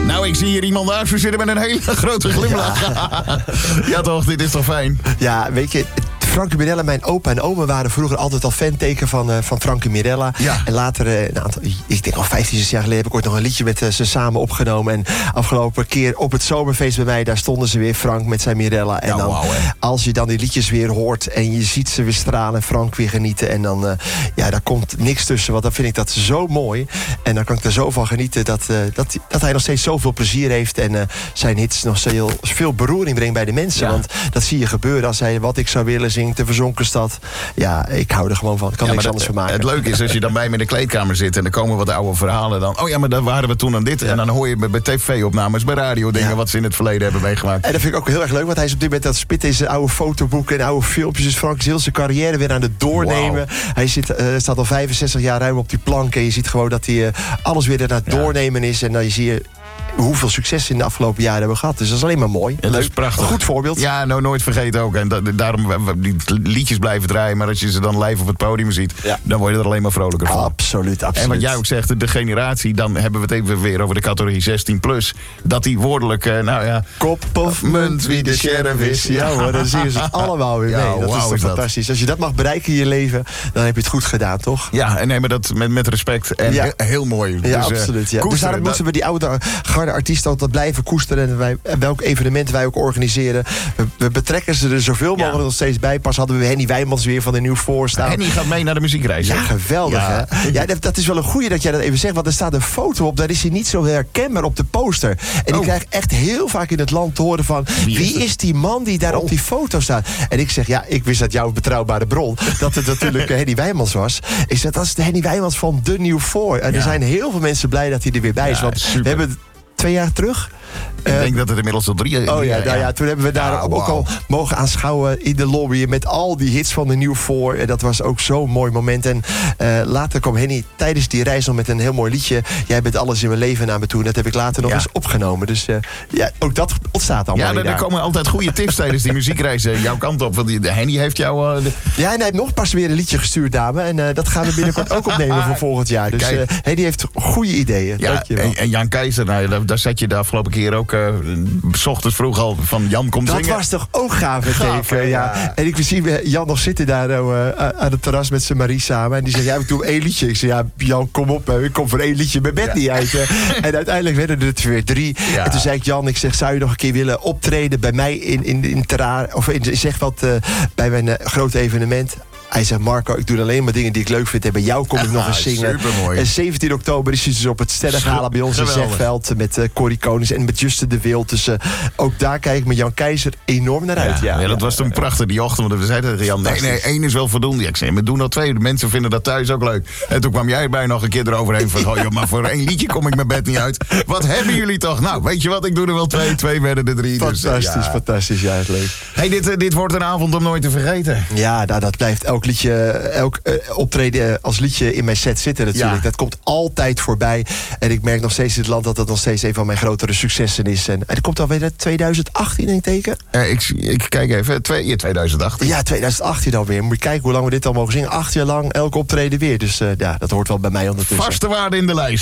Nou, ik zie hier iemand naast me zitten met een hele grote glimlach. Ja toch, dit is toch fijn? Ja, weet je... Frankie Mirella, mijn opa en oma waren vroeger altijd al fanteken van Frankie Mirella. Ja. En later, ik denk al 15 jaar geleden, heb ik ooit nog een liedje met ze samen opgenomen. En afgelopen keer op het zomerfeest bij mij, daar stonden ze weer, Frank met zijn Mirella. En dan, als je dan die liedjes weer hoort en je ziet ze weer stralen en Frank weer genieten. En dan, daar komt niks tussen, want dan vind ik dat zo mooi. En dan kan ik er zo van genieten dat hij nog steeds zoveel plezier heeft. En zijn hits nog veel beroering brengt bij de mensen. Ja. Want dat zie je gebeuren als hij Wat ik zou willen zingt, De Verzonken Stad. Ja, ik hou er gewoon van. Ik kan niks anders van maken. Het leuke is, als je dan bij me in de kleedkamer zit en er komen wat oude verhalen dan. Oh ja, maar daar waren we toen aan dit. Ja. En dan hoor je bij tv-opnames, bij radio dingen wat ze in het verleden hebben meegemaakt. En dat vind ik ook heel erg leuk, want hij is op dit moment dat spit in zijn oude fotoboeken en oude filmpjes. Dus Frank is heel zijn carrière weer aan het doornemen. Wow. Hij staat al 65 jaar ruim op die plank. En je ziet gewoon dat hij alles weer aan het doornemen is. En dan zie je hoeveel succes in de afgelopen jaren hebben we gehad. Dus dat is alleen maar mooi. Ja, dat is prachtig. Een goed voorbeeld. Ja, nou nooit vergeten ook. En daarom die liedjes blijven draaien. Maar als je ze dan live op het podium ziet, dan word je er alleen maar vrolijker van. Absoluut. En wat jij ook zegt, de generatie, dan hebben we het even weer over de categorie 16+. Dat die woordelijk, kop of munt, wie de sheriff is. Ja hoor, dan zien ze het allemaal weer mee. Dat is toch fantastisch. Als je dat mag bereiken in je leven, dan heb je het goed gedaan, toch? Ja, en nemen dat met respect. En heel mooi. Ja, dus, absoluut. Ja. Dus daarom moeten we die oude de artiesten altijd blijven koesteren. En welk evenement wij ook organiseren. We betrekken ze er zoveel mogelijk nog steeds bij. Pas hadden we Henny Wijmans weer van de Nieuw Voor staan. Henny gaat mee naar de muziekreis. Ja, geweldig hè. Ja, dat is wel een goeie dat jij dat even zegt. Want er staat een foto op. Daar is hij niet zo herkenbaar op de poster. En ik krijg echt heel vaak in het land te horen van... Wie is die man die daar op die foto staat? En ik zeg, ik wist uit jouw betrouwbare bron... dat het natuurlijk Henny Wijmans was. Ik zeg, dat is de Henny Wijmans van de Nieuw Voor. En er zijn heel veel mensen blij dat hij er weer bij is. Want we hebben 2 jaar terug... Ik denk dat het inmiddels al 3 jaar... toen hebben we daar ook al mogen aanschouwen in de lobby... met al die hits van de Nieuw Voor. En dat was ook zo'n mooi moment. En later kwam Henny tijdens die reis nog met een heel mooi liedje... Jij bent alles in mijn leven naar me toe. En dat heb ik later nog eens opgenomen. Dus ook dat ontstaat allemaal. Ja, er komen altijd goede tips tijdens die muziekreis jouw kant op. Want Henny heeft jou... Ja, en hij heeft nog pas weer een liedje gestuurd, dame. En dat gaan we binnenkort ook opnemen voor volgend jaar. Dus Henny heeft goede ideeën. Ja, en Jan Keizer, daar zat je de afgelopen keer ook... 's ochtends vroeg al van Jan komt zingen. Dat was toch ook gaaf teken. Ja. En ik zie Jan nog zitten daar aan het terras met zijn Marie samen. En die zegt, ik doe 1 liedje. Ik zeg, Jan, kom op. Ik kom voor 1 liedje mijn bed niet uit. En uiteindelijk werden het weer 3. Ja. En toen zei ik, Jan, zou je nog een keer willen optreden bij mij in Terraar, of in Zegveld bij mijn grote evenement? Hij zegt, Marco, ik doe alleen maar dingen die ik leuk vind. En bij jou kom ik nog eens zingen. Supermooi. En 17 oktober is hij dus op het Sterrengala bij ons in Zegveld. Met Corrie Konings en met Juste de Wild. Dus ook daar kijk ik met Jan Keizer enorm naar uit. Ja, dat was toen prachtig die ochtend. Want we zeiden tegen Jan, nee, 1 is wel voldoende. Ik zei, we doen al 2. De mensen vinden dat thuis ook leuk. En toen kwam jij erbij nog een keer eroverheen. Van, maar voor 1 liedje kom ik mijn bed niet uit. Wat hebben jullie toch? Nou, weet je wat, ik doe er wel 2. 2 werden er 3. Fantastisch. Ja, het leuk. Hey, dit wordt een avond om nooit te vergeten. Ja, dat blijft elk liedje, elk optreden als liedje in mijn set zitten natuurlijk. Ja. Dat komt altijd voorbij. En ik merk nog steeds in het land dat dat nog steeds een van mijn grotere successen is. En het komt alweer 2018, denk ik. Ik kijk even. 2018. Ja, 2018 alweer. Moet je kijken hoe lang we dit al mogen zingen. 8 jaar lang, elk optreden weer. Dus dat hoort wel bij mij ondertussen. Vaste waarde in de lijst.